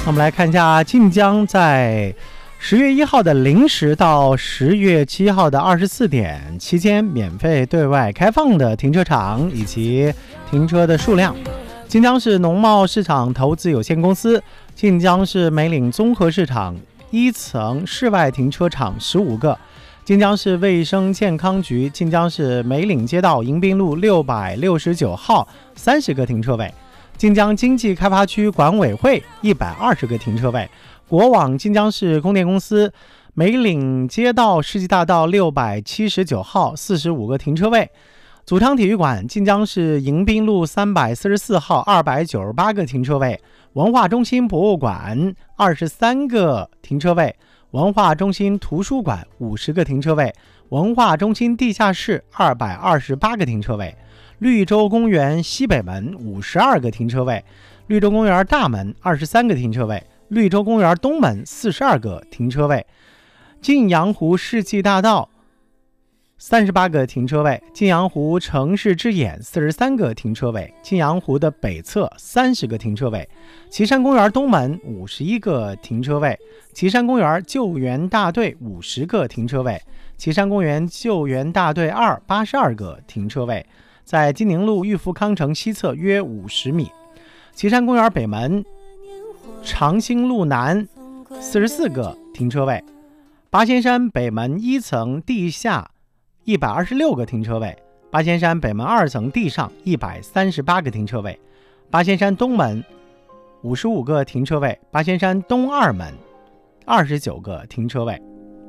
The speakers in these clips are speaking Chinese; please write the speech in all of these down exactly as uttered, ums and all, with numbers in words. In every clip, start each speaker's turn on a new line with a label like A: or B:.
A: 那我们来看一下晋江在十月一号的零时到十月七号的二十四点期间免费对外开放的停车场以及停车的数量。晋江市农贸市场投资有限公司、晋江市梅岭综合市场一层室外停车场十五个，晋江市卫生健康局晋江市梅岭街道迎宾路六百六十九号三十个停车位，晋江经济开发区管委会一百二十个停车位，国网晋江市供电公司梅岭街道世纪大道六百七十九号四十五个停车位，祖昌体育馆晋江市迎宾路三百四十四号二百九十八个停车位，文化中心博物馆二十三个停车位，文化中心图书馆五十个停车位，文化中心地下室二百二十八个停车位，绿洲公园西北门五十二个停车位，绿洲公园大门二十三个停车位，绿洲公园东门四十二个停车位，晋阳湖世纪大道三十八个停车位，晋阳湖城市之眼四十三个停车位，晋阳湖的北侧三十个停车位，岐山公园东门五十一个停车位，岐山公园救援大队五十个停车位，岐山公园救援大队二八十二个停车位，在金宁路裕福康城西侧约五十米，岐山公园北门长兴路南四十四个停车位，八仙山北门一层地下一百二十六个停车位，八仙山北门二层地上一百三十八个停车位，八仙山东门五十五个停车位，八仙山东二门二十九个停车位。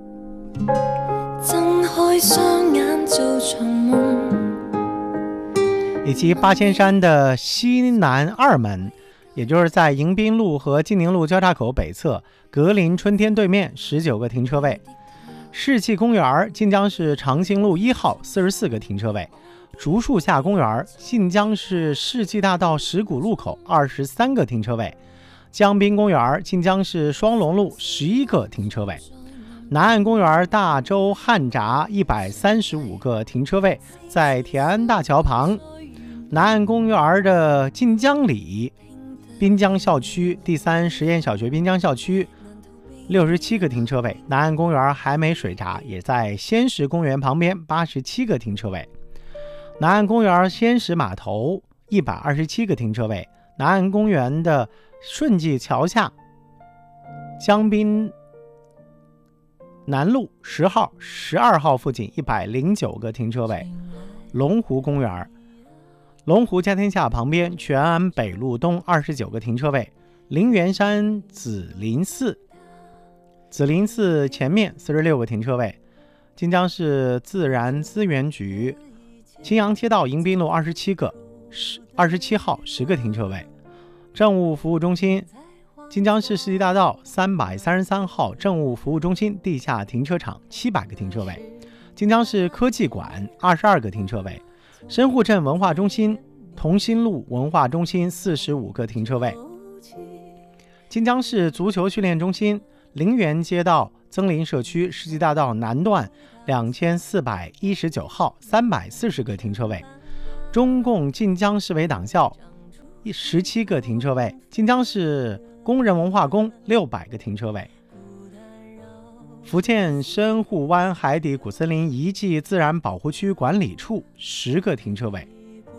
A: 睁开双眼做场梦，以及八仙山的西南二门，也就是在迎宾路和金宁路交叉口北侧格林春天对面十九个停车位，世纪公园晋江市长兴路一号四十四个停车位，竹树下公园晋江市世纪大道石鼓路口二十三个停车位，江滨公园晋江市双龙路十一个停车位，南岸公园大洲汉闸一百三十五个停车位，在田安大桥旁，南岸公园的晋江里滨江校区第三实验小学滨江校区六十七个停车位，南岸公园海美水闸也在仙石公园旁边八十七个停车位，南岸公园仙石码头一百二十七个停车位，南岸公园的顺济桥下江滨南路十号十二号附近一百零九个停车位，龙湖公园龙湖家天下旁边全安北路东二十九个停车位，灵源山紫林寺紫林寺前面四十六个停车位，晋江市自然资源局青阳街道迎宾路二十七个二十七号十个停车位，政务服务中心晋江市世纪大道三百三十三号政务服务中心地下停车场七百个停车位，晋江市科技馆二十二个停车位，深户镇文化中心同心路文化中心四十五个停车位，晋江市足球训练中心陵园街道增林社区世纪大道南段两千四百一十九号三百四十个停车位，中共晋江市委党校十七个停车位，晋江市工人文化宫六百个停车位，福建深沪湾海底古森林遗迹自然保护区管理处十个停车位，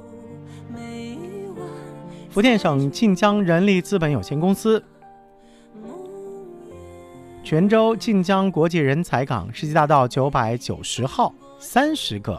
A: 福建省晋江人力资本有限公司泉州晋江国际人才港世纪大道九百九十号三十个。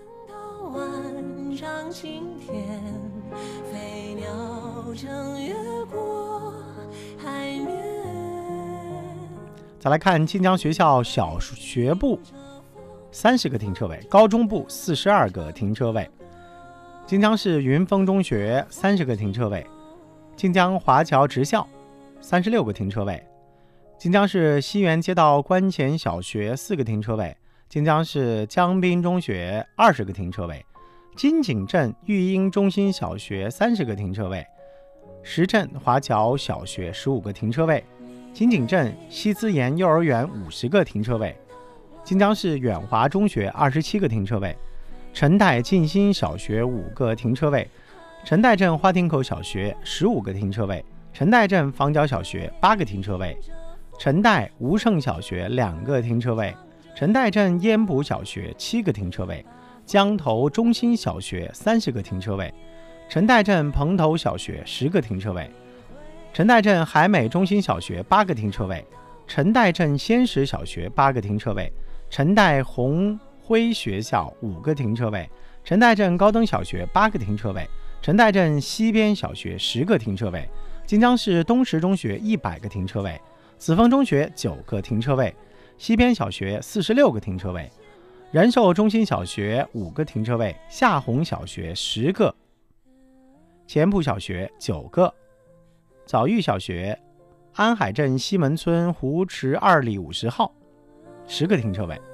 A: 再来看晋江学校小学部三十个停车位，高中部四十二个停车位，晋江市云峰中学三十个停车位，晋江华侨职校三十六个停车位，晋江市西园街道关前小学四个停车位，晋江市江滨中学二十个停车位，金井镇育英中心小学三十个停车位，石镇华侨小学十五个停车位，金井镇西资研幼儿园五十个停车位，晋江市远华中学二十七个停车位，陈代静心小学五个停车位，陈代镇花亭口小学十五个停车位， 陈代镇房角小学八个停车位，陈代吴胜小学两个停车位，陈代镇烟补小学七个停车位，江头中心小学三十个停车位，陈代镇蓬头小学十个停车位，陈代镇海美中心小学八个停车位，陈代镇仙石小学八个停车位，陈代红辉学校五个停车位，陈代镇高登小学八个停车位，陈代镇西边小学十个停车位，金江市东石中学一百个停车位，紫峰中学九个停车位，西边小学四十六个停车位，仁寿中心小学五个停车位，夏红小学十个，前埔小学九个，枣玉小学安海镇西门村湖池二里五十号十个停车位，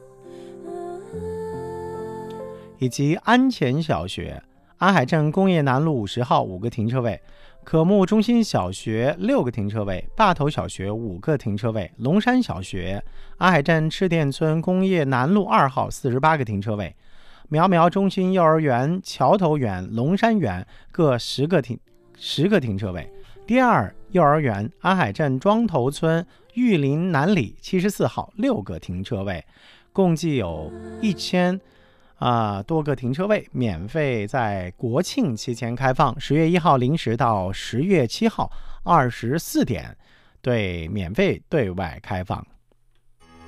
A: 以及安前小学安海镇工业南路五十号五个停车位，可木中心小学六个停车位，坝头小学五个停车位，龙山小学安海镇赤店村工业南路二号四十八个停车位，苗苗中心幼儿园、桥头园、龙山园各十个停十个停车位，第二幼儿园安海镇庄头村玉林南里七十四号六个停车位，共计有一千啊、多个停车位，免费在国庆期间开放，十月一号零时到十月七号二十四点，对，免费对外开放。